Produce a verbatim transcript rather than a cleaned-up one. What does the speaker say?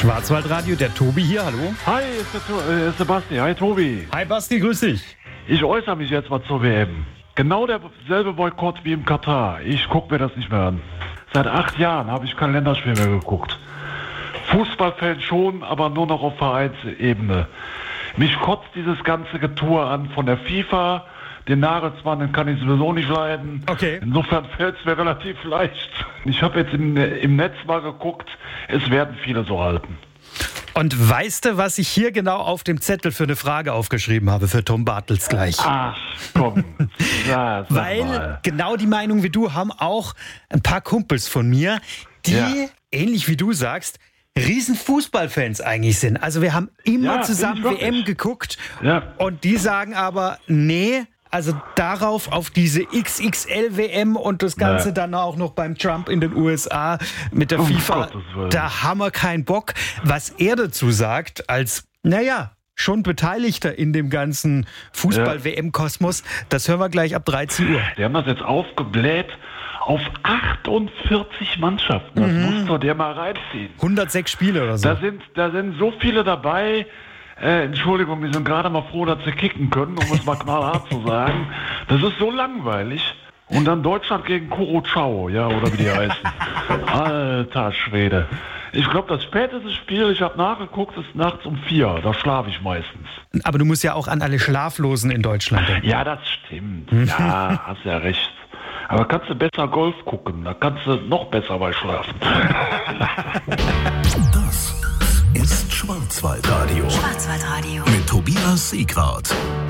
Schwarzwaldradio, der Tobi hier, hallo. Hi, ist der to- äh, ist der Basti. Hi, Tobi. Hi Basti, grüß dich. Ich äußere mich jetzt mal zur W M. Genau derselbe Boykott wie im Katar. Ich gucke mir das nicht mehr an. Seit acht Jahren habe ich kein Länderspiel mehr geguckt. Fußballfan schon, aber nur noch auf Vereinsebene. Mich kotzt dieses ganze Getue an von der FIFA. Den Nagelsmann, den kann ich sowieso nicht leiden. Okay. Insofern fällt es mir relativ leicht. Ich habe jetzt im, im Netz mal geguckt, es werden viele so halten. Und weißt du, was ich hier genau auf dem Zettel für eine Frage aufgeschrieben habe für Tom Bartels gleich? Ach, komm. Ja, sag Weil mal. genau die Meinung wie du haben auch ein paar Kumpels von mir, die, Ja. ähnlich wie du sagst, riesen Fußballfans eigentlich sind. Also wir haben immer Ja, zusammen bin ich W M wirklich. geguckt Ja. und die sagen aber, nee, also darauf, auf diese X X L-W M und das Ganze Ja. dann auch noch beim Trump in den U S A mit der Um FIFA, Gottes Willen. da haben wir keinen Bock. Was er dazu sagt, als, naja, schon Beteiligter in dem ganzen Fußball-W M-Kosmos, das hören wir gleich ab dreizehn Uhr. Die haben das jetzt aufgebläht auf achtundvierzig Mannschaften. Das Mhm. musst du dir mal reinziehen. hundertsechs Spiele oder so. Da sind, da sind so viele dabei. Äh, Entschuldigung, die sind gerade mal froh, dass sie kicken können, um es mal knallhart zu sagen. Das ist so langweilig. Und dann Deutschland gegen Curacao, ja, oder wie die heißen. Alter Schwede. Ich glaube, das späteste Spiel, ich habe nachgeguckt, ist nachts um vier. Da schlafe ich meistens. Aber du musst ja auch an alle Schlaflosen in Deutschland denken. Ja, das stimmt. Ja, hast ja recht. Aber kannst du besser Golf gucken, da kannst du noch besser bei schlafen. Das ist Schwarzwaldradio. Schwarzwaldradio. Mit Tobias Seegrad.